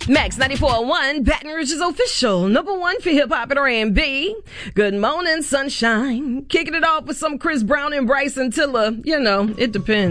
Max 94.1, Baton Rouge's official number one for hip-hop and R&B. Good morning, sunshine. Kicking it off with some Chris Brown and Bryson Tiller. You know, it depends.